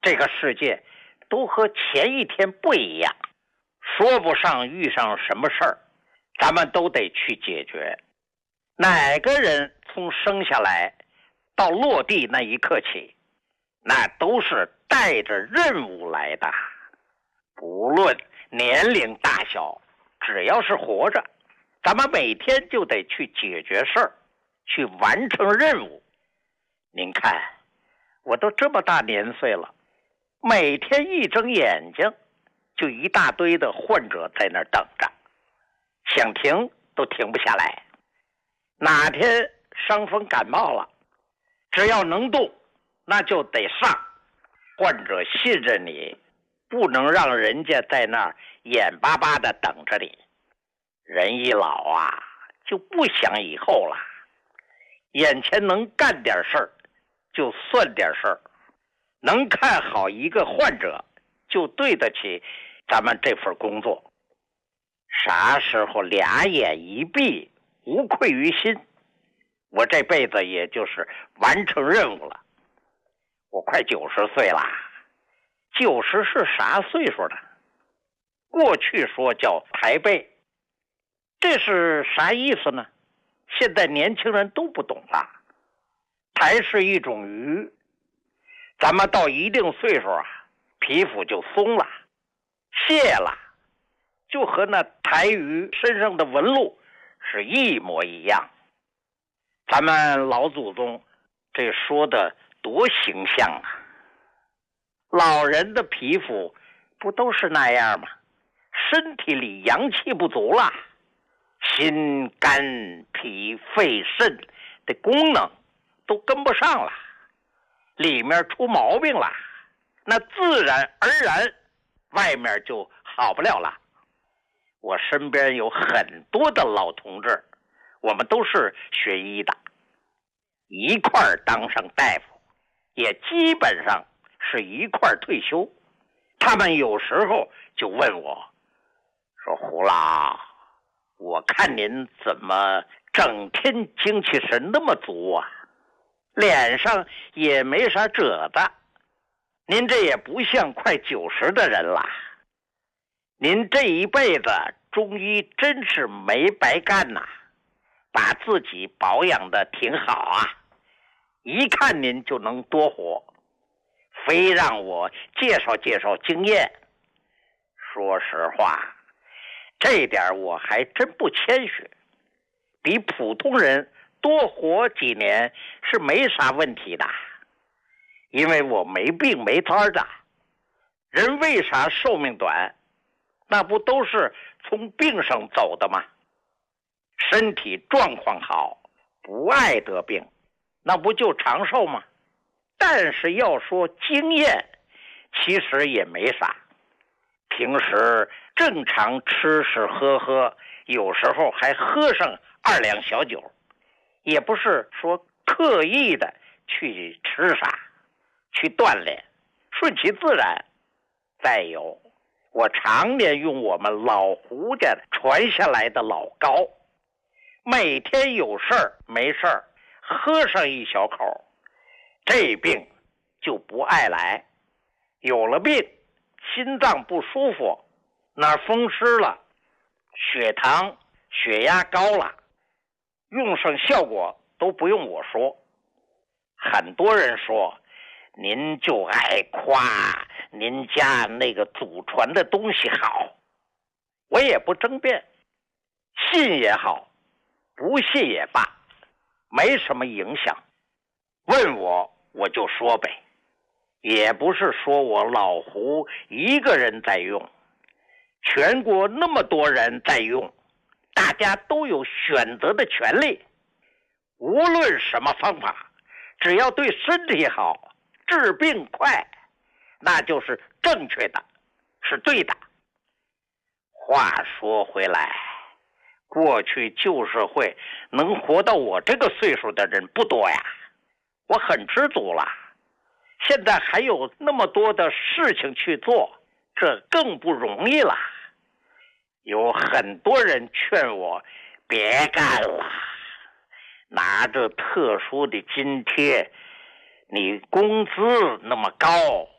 这个世界都和前一天不一样，说不上遇上什么事儿，咱们都得去解决。哪个人从生下来到落地那一刻起，那都是带着任务来的，不论年龄大小，只要是活着，咱们每天就得去解决事儿，去完成任务。您看，我都这么大年岁了，每天一睁眼睛就一大堆的患者在那儿等着，想停都停不下来。哪天伤风感冒了，只要能动那就得上。患者信任你，不能让人家在那儿眼巴巴的等着你。人一老啊，就不想以后了，眼前能干点事儿就算点事儿，能看好一个患者就对得起咱们这份工作。啥时候俩眼一闭，无愧于心，我这辈子也就是完成任务了。我快90岁了，90是啥岁数呢？过去说叫抬背，这是啥意思呢？现在年轻人都不懂了。抬是一种鱼，咱们到一定岁数啊，皮肤就松了，卸了，就和那抬鱼身上的纹路是一模一样。咱们老祖宗这说的多形象啊！老人的皮肤不都是那样吗？身体里阳气不足了，心肝脾肺肾的功能都跟不上了，里面出毛病了，那自然而然外面就好不了了。我身边有很多的老同志，我们都是学医的，一块儿当上大夫，也基本上是一块儿退休。他们有时候就问我说，胡老，我看您怎么整天精气神那么足啊，脸上也没啥褶子，您这也不像快90的人了。您这一辈子中医真是没白干呐，把自己保养的挺好啊，一看您就能多活，非让我介绍介绍经验。说实话，这点我还真不谦虚，比普通人多活几年是没啥问题的，因为我没病没灾的。人为啥寿命短？那不都是从病上走的吗？身体状况好，不爱得病，那不就长寿吗？但是要说经验，其实也没啥。平时正常吃吃喝喝，有时候还喝上2两小酒，也不是说刻意的去吃啥，去锻炼，顺其自然。再有，我常年用我们老胡家传下来的老膏，每天有事儿没事儿喝上一小口，这病就不爱来。有了病，心脏不舒服，哪儿风湿了，血糖血压高了，用上效果都不用我说。很多人说您就爱夸您家那个祖传的东西好，我也不争辩，信也好，不信也罢，没什么影响。问我就说呗，也不是说我老胡一个人在用，全国那么多人在用，大家都有选择的权利。无论什么方法，只要对身体好，治病快，那就是正确的，是对的。话说回来，过去旧社会能活到我这个岁数的人不多呀，我很知足了。现在还有那么多的事情去做，这更不容易了。有很多人劝我别干了，拿着特殊的津贴，你工资那么高，